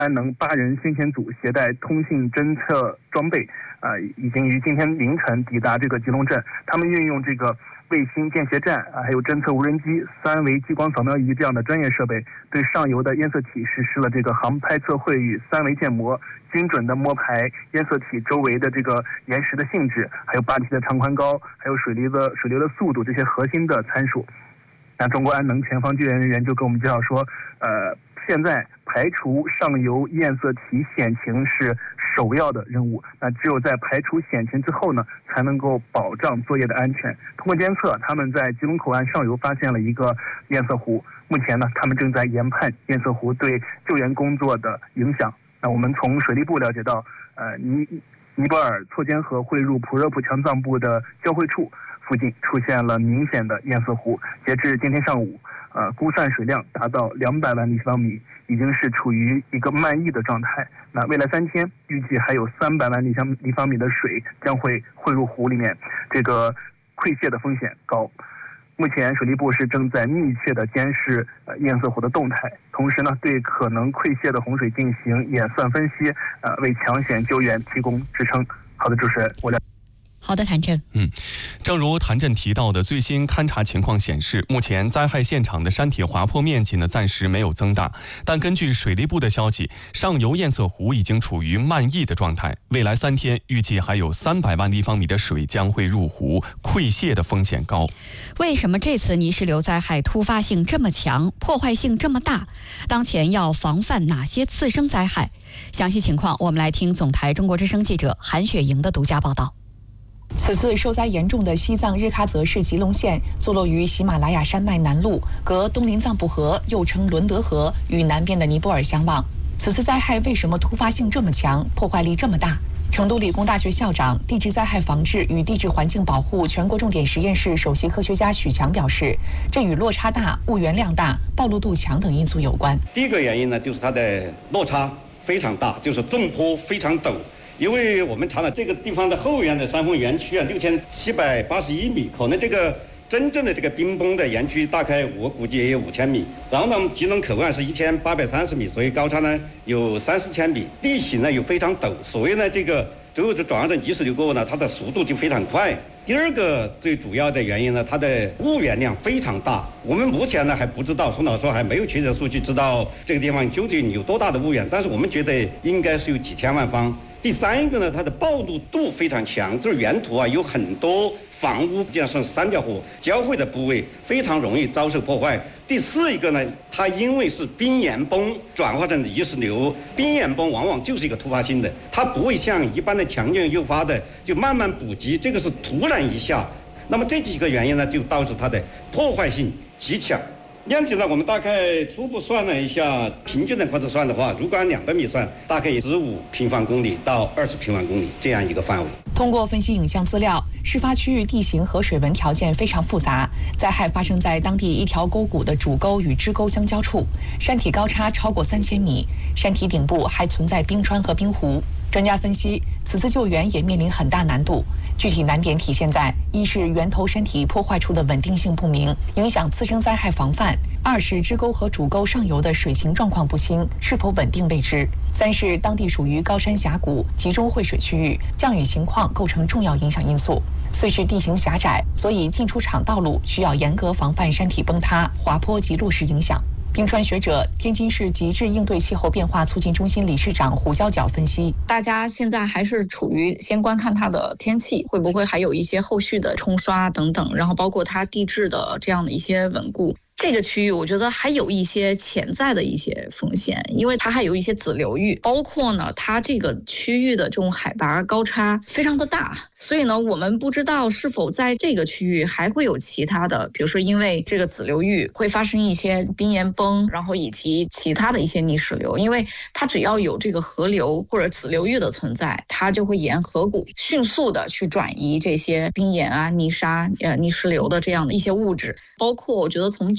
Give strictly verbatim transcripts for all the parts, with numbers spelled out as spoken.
安能八人先遣组携带通信侦测装备，呃，已经于今天凌晨抵达这个吉隆镇。他们运用这个卫星见斜站啊，还有侦测无人机、三维激光扫描仪这样的专业设备，对上游的烟色体实施了这个航拍测绘与三维建模，精准的摸排烟色体周围的这个岩石的性质，还有坝体的长宽高，还有水流的水流的速度这些核心的参数。那中国安能前方救援人员就跟我们介绍说，呃，现在排除上游焰色体险情是首要的任务，那只有在排除险情之后呢，才能够保障作业的安全。通过监测，他们在吉隆口岸上游发现了一个焰色湖，目前呢，他们正在研判焰色湖对救援工作的影响。那我们从水利部了解到，呃，尼尼泊尔错尖河汇入普热普强藏部的交汇处附近出现了明显的焰色湖，截至今天上午，呃，估算水量达到两百万立方米，已经是处于一个漫溢的状态。那未来三天，预计还有三百万立方立方米的水将会汇入湖里面，这个溃泻的风险高。目前水利部是正在密切的监视呃焰色湖的动态，同时呢，对可能溃泻的洪水进行演算分析，呃，为抢险救援提供支撑。好的，主持人，我了。 好的，谭震。 嗯，正如谭震提到的，最新勘查情况显示，目前灾害现场的山体滑坡面积呢暂时没有增大，但根据水利部的消息，上游焰色湖已经处于漫溢的状态，未来三天预计还有三百万立方米的水将会入湖，溃泻的风险高。 为什么这次泥石流灾害突发性这么强，破坏性这么大？当前要防范哪些次生灾害？详细情况，我们来听总台中国之声记者韩雪莹的独家报道。 此次受灾严重的西藏日喀则市吉隆县，坐落于喜马拉雅山脉南麓，隔东林藏布河又称伦德河，与南边的尼泊尔相望。此次灾害为什么突发性这么强，破坏力这么大？成都理工大学校长、地质灾害防治与地质环境保护全国重点实验室首席科学家许强表示，这与落差大、物源量大、暴露度强等因素有关。 第一个原因呢，就是它的落差非常大，就是纵坡非常陡。因为我们查了这个地方的后缘的山峰园区啊，六千七百八十一米，可能这个真正的这个冰崩的园区大概我估计也有五千米。然后呢，吉隆口岸是一千八百三十米，所以高差呢有三四千米，地形呢又非常陡，所以呢这个最后就转化成泥石流过后呢，它的速度就非常快。第二个最主要的原因呢，它的物源量非常大。我们目前呢还不知道，宋老师还没有确切数据知道这个地方究竟有多大的物源，但是我们觉得应该是有几千万方。第三一个呢，它的暴露度非常强，就是原土啊有很多房屋，加上三条河交汇的部位，非常容易遭受破坏。第四一个呢，它因为是冰岩崩转化成泥石流，冰岩崩往往就是一个突发性的，它不会像一般的强震诱发的就慢慢补给，这个是突然一下。那么这几个原因呢，就导致它的破坏性极强。面积呢，我们大概初步算了一下，平均的或者算的话，如果按两百米算，大概十五平方公里到二十平方公里这样一个范围。 通过分析影像资料，事发区域地形和水文条件非常复杂，灾害发生在当地一条沟谷的主沟与支沟相交处，山体高差超过三千米，山体顶部还存在冰川和冰湖。专家分析，此次救援也面临很大难度。具体难点体现在：一是源头山体破坏处的稳定性不明，影响次生灾害防范；二是支沟和主沟上游的水情状况不清，是否稳定未知；三是当地属于高山峡谷，集中汇水区域，降雨情况构成重要影响因素；四是地形狭窄，所以进出场道路需要严格防范山体崩塌、滑坡及落石影响。冰川学者、天津市极致应对气候变化促进中心理事长胡娇角分析， 大家现在还是处于先观看它的天气，会不会还有一些后续的冲刷等等，然后包括它地质的这样的一些稳固。这个区域我觉得还有一些潜在的一些风险，因为它还有一些子流域，包括呢它这个区域的这种海拔高差非常的大，所以呢我们不知道是否在这个区域还会有其他的，比如说因为这个子流域会发生一些冰岩崩，然后以及其他的一些泥石流，因为它只要有这个河流或者子流域的存在，它就会沿河谷迅速的去转移这些冰岩啊、泥沙、呃泥石流的这样的一些物质，包括我觉得从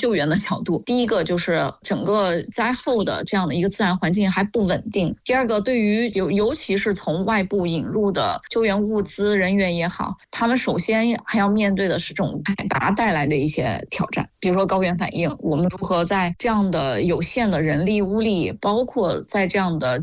救援的角度，第一个就是整个灾后的这样的一个自然环境还不稳定，第二个对于尤尤其是从外部引入的救援物资人员也好，他们首先还要面对的是这种海拔带来的一些挑战，比如说高原反应，我们如何在这样的有限的人力物力，包括在这样的